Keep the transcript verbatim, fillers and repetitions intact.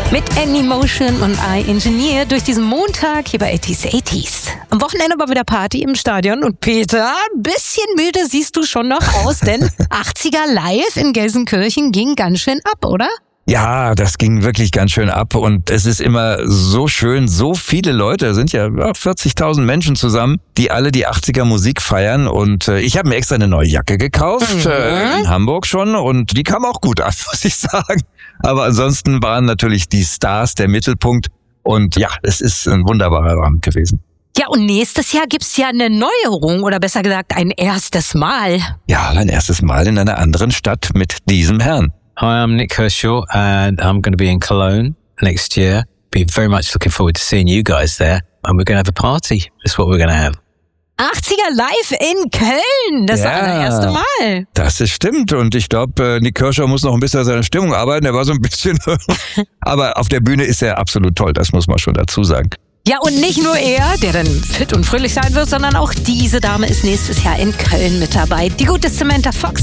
Mit Anymotion und I Engineer durch diesen Montag hier bei eighties eighties. Am Wochenende war wieder Party im Stadion und Peter, ein bisschen müde siehst du schon noch aus, denn achtziger Live in Gelsenkirchen ging ganz schön ab, oder? Ja, das ging wirklich ganz schön ab und es ist immer so schön, so viele Leute, es sind ja vierzigtausend Menschen zusammen, die alle die achtziger Musik feiern und äh, ich habe mir extra eine neue Jacke gekauft, mhm. äh, in Hamburg schon und die kam auch gut an, muss ich sagen. Aber ansonsten waren natürlich die Stars der Mittelpunkt und ja, es ist ein wunderbarer Abend gewesen. Ja, und nächstes Jahr gibt's ja eine Neuerung oder besser gesagt ein erstes Mal. Ja, ein erstes Mal in einer anderen Stadt mit diesem Herrn. Hi, I'm Nick Kershaw and I'm going to be in Cologne next year. Be very much looking forward to seeing you guys there and we're going to have a party. That's what we're going to have. achtziger Live in Köln, das ja, allererste Mal. Das ist stimmt und ich glaube, Nick Kershaw muss noch ein bisschen an seiner Stimmung arbeiten, er war so ein bisschen, aber auf der Bühne ist er absolut toll, das muss man schon dazu sagen. Ja, und nicht nur er, der dann fit und fröhlich sein wird, sondern auch diese Dame ist nächstes Jahr in Köln mit dabei. Die gute Samantha Fox.